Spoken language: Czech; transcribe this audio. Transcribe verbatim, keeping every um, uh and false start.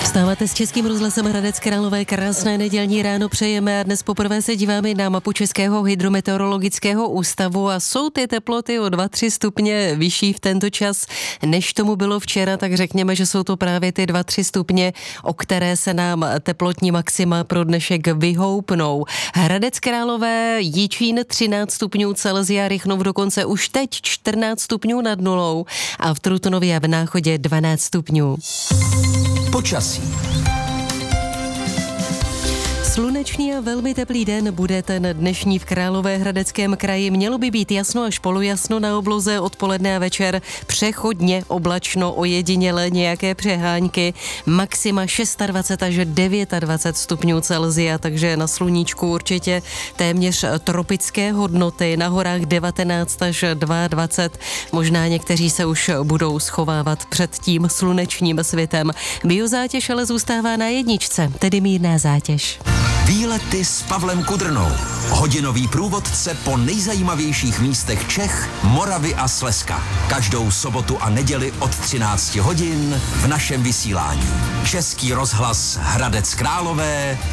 Vstáváte s Českým rozhlasem Hradec Králové, krásné nedělní ráno přejeme a dnes poprvé se díváme na mapu Českého hydrometeorologického ústavu a jsou ty teploty o dva tři stupně vyšší v tento čas, než tomu bylo včera, tak řekněme, že jsou to právě ty dva tři stupně, o které se nám teplotní maxima pro dnešek vyhoupnou. Hradec Králové, Jičín třináct stupňů Celsia, Rychnov dokonce už teď čtrnáct stupňů nad nulou a v Trutnově a v Náchodě dvanáct stupňů. Počasí. Slunečný a velmi teplý den bude ten dnešní v Královéhradeckém kraji. Mělo by být jasno až polojasno na obloze, odpoledne a večer přechodně oblačno, ojediněle nějaké přehánky. Maxima dvacet šest až dvacet devět stupňů Celsia, takže na sluníčku určitě téměř tropické hodnoty. Na horách devatenáct až dvacet dva. Možná někteří se už budou schovávat před tím slunečním světem. Biozátěž ale zůstává na jedničce, tedy mírná zátěž. Výlety s Pavlem Kudrnou. Hodinový průvodce po nejzajímavějších místech Čech, Moravy a Slezska. Každou sobotu a neděli od třináct hodin v našem vysílání. Český rozhlas Hradec Králové.